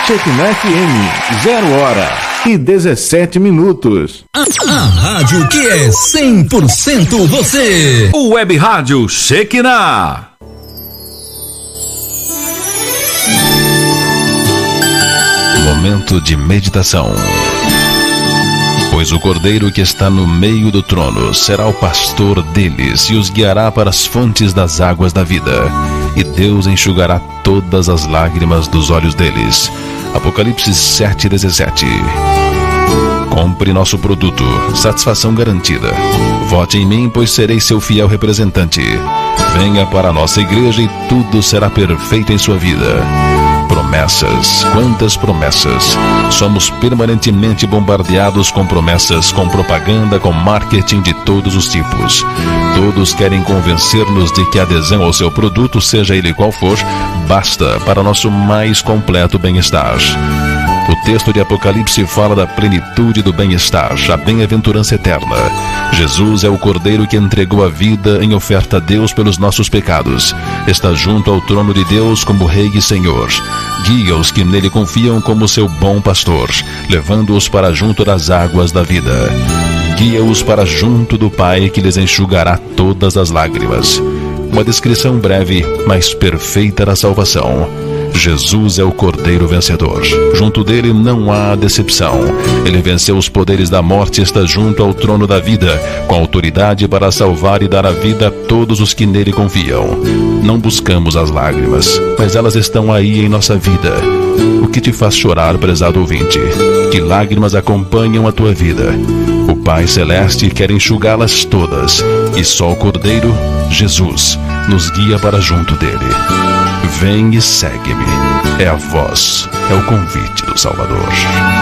Shekinah FM, 0h17. A rádio que é 100% você. O Web Rádio Shekinah. Momento de meditação. Pois o Cordeiro que está no meio do trono será o pastor deles e os guiará para as fontes das águas da vida. E Deus enxugará todas as lágrimas dos olhos deles. Apocalipse 7:17. Compre nosso produto, satisfação garantida. Vote em mim, pois serei seu fiel representante. Venha para a nossa igreja e tudo será perfeito em sua vida. Promessas, quantas promessas! Somos permanentemente bombardeados com promessas, com propaganda, com marketing de todos os tipos. Todos querem convencer-nos de que a adesão ao seu produto, seja ele qual for, basta para nosso mais completo bem-estar. O texto de Apocalipse fala da plenitude do bem-estar, a bem-aventurança eterna. Jesus é o Cordeiro que entregou a vida em oferta a Deus pelos nossos pecados. Está junto ao trono de Deus como Rei e Senhor. Guia os que nele confiam como seu bom pastor, levando-os para junto das águas da vida. Guia-os para junto do Pai que lhes enxugará todas as lágrimas. Uma descrição breve, mas perfeita da salvação. Jesus é o Cordeiro vencedor. Junto dele não há decepção. Ele venceu os poderes da morte e está junto ao trono da vida, com autoridade para salvar e dar a vida a todos os que nele confiam. Não buscamos as lágrimas, mas elas estão aí em nossa vida. O que te faz chorar, prezado ouvinte? Que lágrimas acompanham a tua vida? O Pai Celeste quer enxugá-las todas, e só o Cordeiro, Jesus, nos guia para junto dele. Vem e segue-me. É a voz, é o convite do Salvador.